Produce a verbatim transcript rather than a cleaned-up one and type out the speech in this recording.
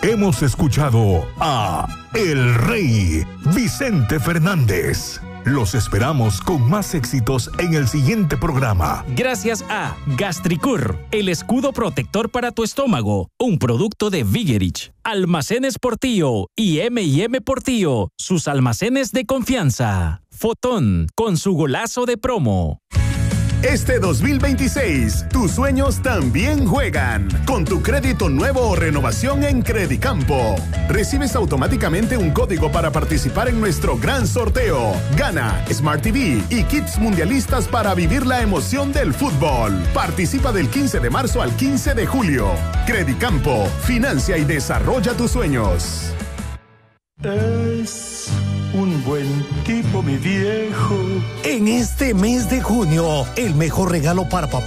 hemos escuchado a El Rey, Vicente Fernández. Los esperamos con más éxitos en el siguiente programa. Gracias a Gastricur, el escudo protector para tu estómago, un producto de Vigerich, Almacenes Portillo y eme y eme Portillo, sus almacenes de confianza. Fotón, con su golazo de promo. Este dos mil veintiséis, tus sueños también juegan. Con tu crédito nuevo o renovación en Credicampo, recibes automáticamente un código para participar en nuestro gran sorteo. Gana Smart T V y kits mundialistas para vivir la emoción del fútbol. Participa del quince de marzo al quince de julio. Credicampo, financia y desarrolla tus sueños. Es un buen tipo, mi viejo. En este mes de junio, el mejor regalo para papá